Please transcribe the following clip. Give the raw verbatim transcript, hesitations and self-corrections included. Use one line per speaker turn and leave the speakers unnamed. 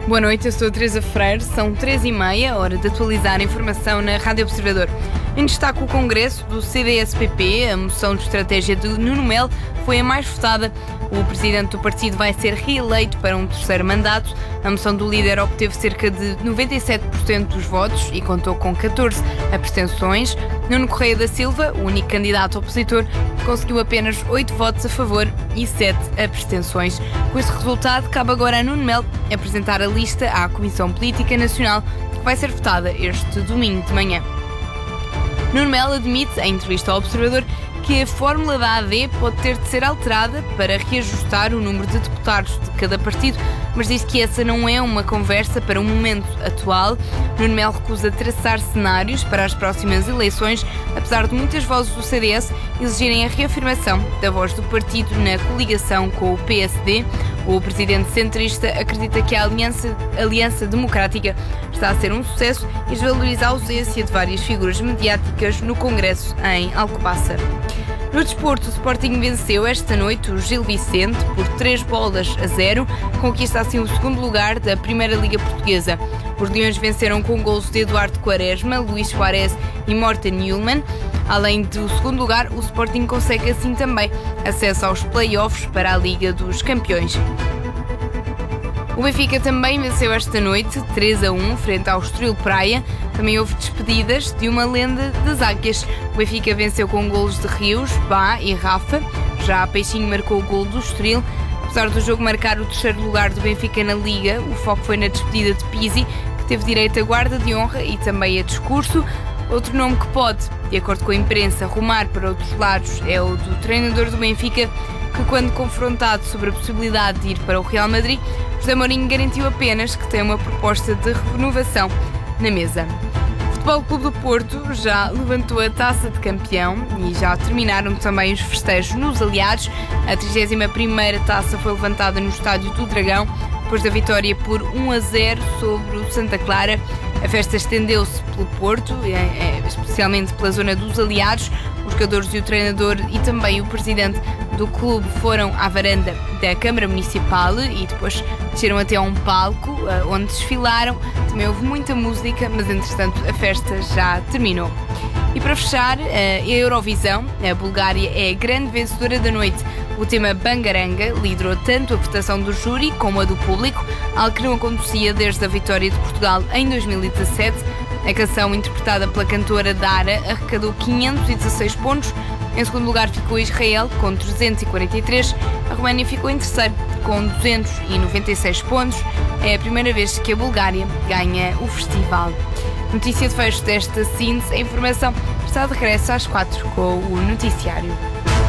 Boa noite, eu sou a Teresa Freire, são três e meia, hora de atualizar a informação na Rádio Observador. Em destaque o Congresso do C D S P P, a moção de estratégia de Nuno Melo foi a mais votada. O presidente do partido vai ser reeleito para um terceiro mandato. A moção do líder obteve cerca de noventa e sete por cento dos votos e contou com catorze abstenções. Nuno Correia da Silva, o único candidato opositor, conseguiu apenas oito votos a favor e sete abstenções. Com este resultado, cabe agora a Nuno Melo apresentar a lista à Comissão Política Nacional, que vai ser votada este domingo de manhã. Nuno Melo admite, em entrevista ao Observador, que a fórmula da A D pode ter de ser alterada para reajustar o número de deputados de cada partido, mas diz que essa não é uma conversa para o momento atual. Nuno Melo recusa traçar cenários para as próximas eleições, apesar de muitas vozes do C D S exigirem a reafirmação da voz do partido na coligação com o P S D. O presidente centrista acredita que a Aliança, Aliança Democrática está a ser um sucesso e desvaloriza a ausência de várias figuras mediáticas no Congresso em Alcobaça. No desporto, o Sporting venceu esta noite o Gil Vicente por três bolas a zero, conquista assim o segundo lugar da Primeira Liga Portuguesa. Os Leões venceram com golos de Eduardo Quaresma, Luís Soares e Morten Hjulmand. Além do segundo lugar, o Sporting consegue assim também acesso aos play-offs para a Liga dos Campeões. O Benfica também venceu esta noite, três a um, frente ao Estoril Praia. Também houve despedidas de uma lenda das Águias. O Benfica venceu com golos de Rios, Bá e Rafa. Já Peixinho marcou o golo do Estoril. Apesar do jogo marcar o terceiro lugar do Benfica na Liga, o foco foi na despedida de Pizzi, que teve direito a guarda de honra e também a discurso. Outro nome que pode, de acordo com a imprensa, rumar para outros lados é o do treinador do Benfica, que quando confrontado sobre a possibilidade de ir para o Real Madrid, José Mourinho garantiu apenas que tem uma proposta de renovação na mesa. O Futebol Clube do Porto já levantou a taça de campeão e já terminaram também os festejos nos aliados. A trigésima primeira taça foi levantada no Estádio do Dragão, depois da vitória por um a zero sobre o Santa Clara. A festa estendeu-se pelo Porto, especialmente pela zona dos aliados. Os jogadores e o treinador e também o presidente do clube foram à varanda da Câmara Municipal e depois desceram até a um palco onde desfilaram. Também houve muita música, mas entretanto a festa já terminou. E para fechar, a Eurovisão, a Bulgária é a grande vencedora da noite. O tema Bangaranga liderou tanto a votação do júri como a do público, algo que não acontecia desde a vitória de Portugal em dois mil e dezassete. A canção, interpretada pela cantora Dara, arrecadou quinhentos e dezasseis pontos. Em segundo lugar ficou Israel, com trezentos e quarenta e três. A Roménia ficou em terceiro, com duzentos e noventa e seis pontos. É a primeira vez que a Bulgária ganha o festival. Notícia de fecho desta síntese. A informação está de regresso às quatro com o noticiário.